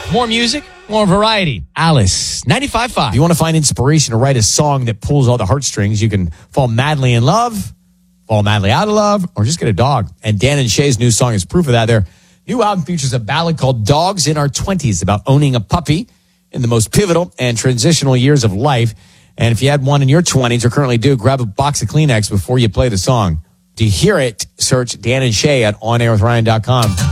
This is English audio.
More music, more variety. Alice, 95.5. If you want to find inspiration to write a song that pulls all the heartstrings, you can fall madly in love, fall madly out of love, or just get a dog. And Dan and Shay's new song is proof of that. Their new album features a ballad called Dogs in Our 20s about owning a puppy in the most pivotal and transitional years of life. And if you had one in your 20s or currently do, grab a box of Kleenex before you play the song. To hear it, search Dan and Shay at onairwithryan.com.